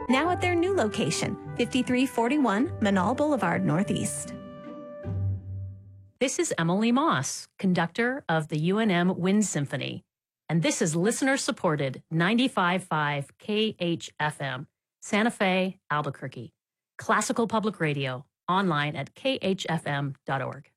Now at their new location, 5341 Manal Boulevard Northeast. This is Emily Moss, conductor of the UNM Wind Symphony, and this is listener-supported 95.5 KHFM, Santa Fe, Albuquerque, classical public radio, online at khfm.org.